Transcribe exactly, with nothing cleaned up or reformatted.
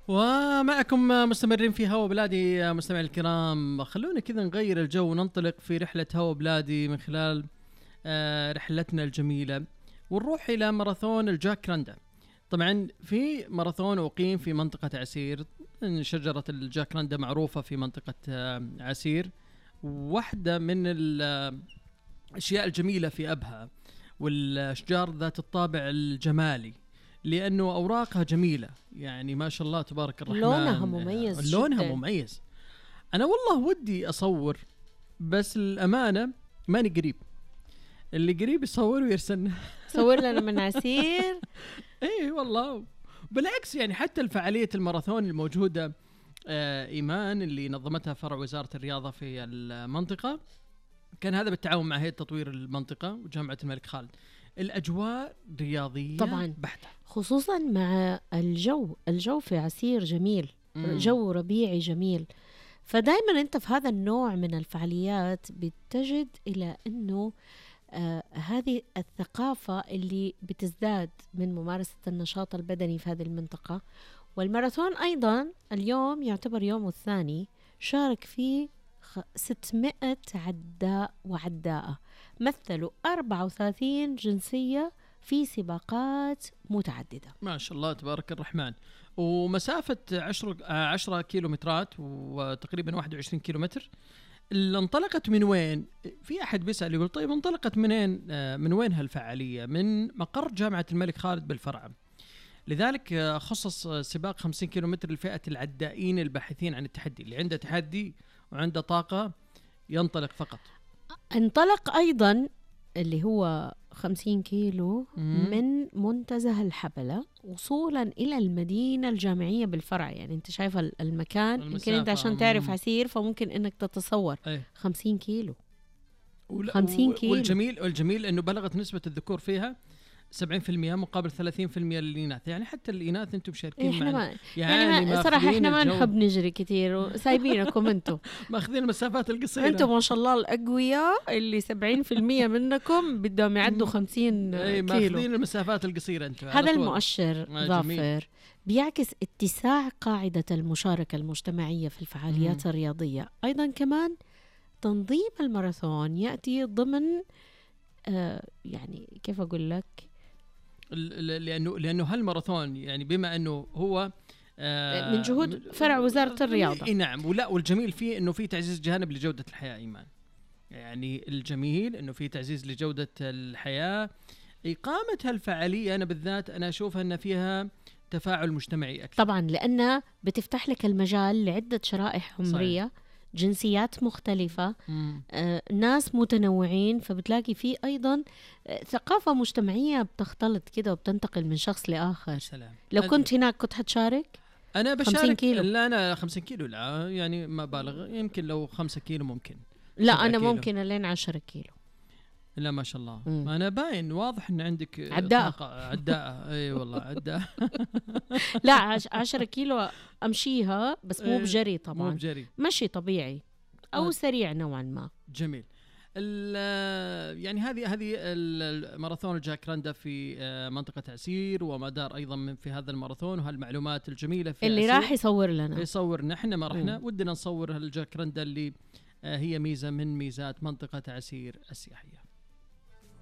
ومعكم مستمرين في هوا بلادي. مستمعي الكرام، خلونا كذا نغير الجو وننطلق في رحلة هوا بلادي من خلال رحلتنا الجميلة، ونروح إلى ماراثون الجاكراندا. طبعا في ماراثون أقيم في منطقة عسير، شجرة الجاكراندا معروفة في منطقة عسير. واحدة من الأشياء الجميلة في أبها والأشجار ذات الطابع الجمالي، لأنه أوراقها جميلة، يعني ما شاء الله تبارك الرحمن، لونها مميز لونها جداً. مميز. أنا والله ودي أصور، بس الأمانة ماني قريب. اللي قريب يصور ويرسلنا. صور لنا من عسير. ايه والله، بالعكس يعني حتى الفعالية الماراثون الموجودة آه إيمان اللي نظمتها فرع وزارة الرياضة في المنطقة، كان هذا بالتعاون مع هيئة تطوير المنطقة وجامعة الملك خالد. الأجواء رياضية طبعا بحتة، خصوصا مع الجو الجو في عسير جميل. مم. جو ربيعي جميل. فدايما انت في هذا النوع من الفعاليات بتجد إلى أنه آه هذه الثقافة اللي بتزداد من ممارسة النشاط البدني في هذه المنطقة. والماراثون أيضا اليوم يعتبر يومه الثاني، شارك فيه ستمائة عداء وعداءة، مثلوا أربعة وثلاثين جنسية في سباقات متعددة. ما شاء الله تبارك الرحمن. ومسافة عشرة عشرة كيلومترات وتقريبا واحد وعشرين كيلومتر. اللي انطلقت من وين؟ في أحد بيسأل يقول طيب انطلقت منين؟ من وين هالفعالية؟ من مقر جامعة الملك خالد بالفرع. لذلك خصص سباق خمسين كيلومتر لفئة العدائين الباحثين عن التحدي، اللي عنده تحدي وعنده طاقة ينطلق فقط. انطلق أيضا اللي هو خمسين كيلو مم. من منتزه الحبلة وصولا إلى المدينة الجامعية بالفرع. يعني أنت شايف المكان، يمكن أنت عشان تعرف عسير فممكن أنك تتصور. أيه. خمسين كيلو ولا خمسين كيلو. والجميل والجميل أنه بلغت نسبة الذكور فيها سبعين في المية مقابل ثلاثين في المية للإناث. يعني حتى الإناث أنتم مشاركين إحنا معنا. يعني, يعني ما صراحة إحنا ما نحب نجري كتير وسايبينكم أنتم ماخذين المسافات القصيرة. أنتم ما شاء الله الأقوياء اللي سبعين في المية منكم بدهم يعدوا خمسين أي كيلو. ماخذين المسافات القصيرة أنتم. هذا المؤشر ظافر بيعكس اتساع قاعدة المشاركة المجتمعية في الفعاليات مم. الرياضية. أيضا كمان تنظيم الماراثون يأتي ضمن آه يعني كيف أقول لك، لأنه لأنه هالماراثون يعني بما أنه هو آه من جهود فرع وزارة الرياضة. إيه نعم. ولا والجميل فيه أنه فيه تعزيز جانب لجودة الحياة إيمان. يعني الجميل أنه فيه تعزيز لجودة الحياة. إقامة هالفعالية أنا بالذات أنا أشوفها أن فيها تفاعل مجتمعي أكثر. طبعا لأنها بتفتح لك المجال لعدة شرائح عمرية. صحيح. جنسيات مختلفة. آه، ناس متنوعين، فبتلاقي فيه أيضا آه، ثقافة مجتمعية بتختلط كده وبتنتقل من شخص لآخر. سلام. لو كنت هناك كنت هتشارك؟ أنا بشارك. لا أنا خمسين كيلو لا يعني ما بالغ، يمكن لو خمسة كيلو ممكن. لا أنا كيلو. ممكن لين عشرة كيلو. لا ما شاء الله. مم. أنا باين واضح إن عندك عداء. عداء. أي والله عداء. لا عش عشرة كيلو أمشيها بس مو بجري طبعا. مو بجري. مشي طبيعي أو آه. سريع نوعا ما. جميل. يعني هذه هذه الماراثون الجاكراندا في منطقة عسير ومدار أيضا من في هذا الماراثون، وهالمعلومات الجميلة في اللي راح يصور لنا يصور نحن ما رحنا. ودنا نصور هالجاكراندا اللي هي ميزة من ميزات منطقة عسير السياحية.